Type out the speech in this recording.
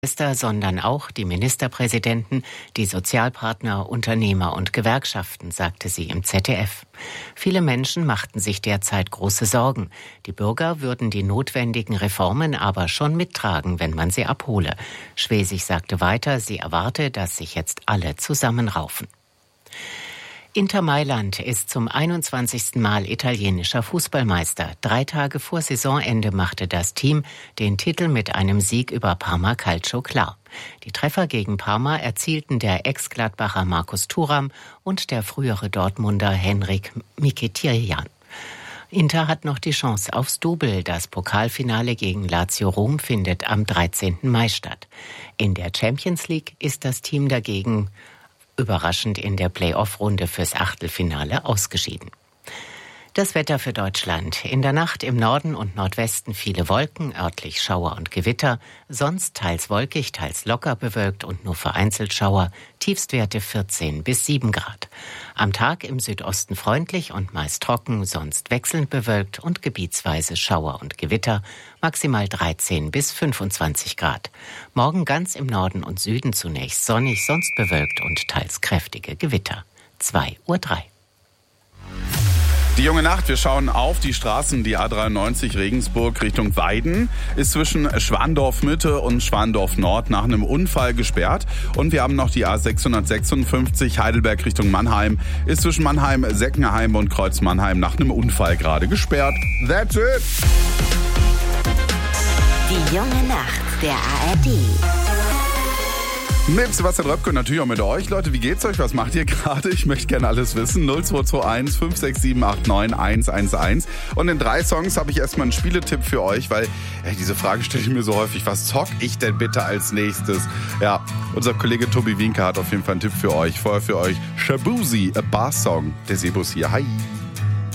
Sondern auch die Ministerpräsidenten, die Sozialpartner, Unternehmer und Gewerkschaften, sagte sie im ZDF. Viele Menschen machten sich derzeit große Sorgen. Die Bürger würden die notwendigen Reformen aber schon mittragen, wenn man sie abhole. Schwesig sagte weiter, sie erwarte, dass sich jetzt alle zusammenraufen. Inter Mailand ist zum 21. Mal italienischer Fußballmeister. 3 Tage vor Saisonende machte das Team den Titel mit einem Sieg über Parma Calcio klar. Die Treffer gegen Parma erzielten der Ex-Gladbacher Markus Thuram und der frühere Dortmunder Henrik Mkhitaryan. Inter hat noch die Chance aufs Double. Das Pokalfinale gegen Lazio Rom findet am 13. Mai statt. In der Champions League ist das Team dagegen überraschend in der Play-off-Runde fürs Achtelfinale ausgeschieden. Das Wetter für Deutschland. In der Nacht im Norden und Nordwesten viele Wolken, örtlich Schauer und Gewitter. Sonst teils wolkig, teils locker bewölkt und nur vereinzelt Schauer. Tiefstwerte 14 bis 7 Grad. Am Tag im Südosten freundlich und meist trocken, sonst wechselnd bewölkt und gebietsweise Schauer und Gewitter. Maximal 13 bis 25 Grad. Morgen ganz im Norden und Süden zunächst sonnig, sonst bewölkt und teils kräftige Gewitter. 2:03 Uhr. Die junge Nacht, wir schauen auf die Straßen. Die A93 Regensburg Richtung Weiden ist zwischen Schwandorf Mitte und Schwandorf Nord nach einem Unfall gesperrt. Und wir haben noch die A656 Heidelberg Richtung Mannheim, ist zwischen Mannheim, Seckenheim und Kreuz Mannheim nach einem Unfall gerade gesperrt. That's it! Die junge Nacht der ARD. Mit Sebastian Röpke und natürlich auch mit euch. Leute, wie geht's euch? Was macht ihr gerade? Ich möchte gerne alles wissen. 0221 567 89 111. Und in 3 Songs habe ich erstmal einen Spieletipp für euch, weil diese Frage stelle ich mir so häufig. Was zock ich denn bitte als nächstes? Ja, unser Kollege Tobi Wienke hat auf jeden Fall einen Tipp für euch. Vorher für euch Shabuzi, a Bar-Song. Der Sebus hier. Hi.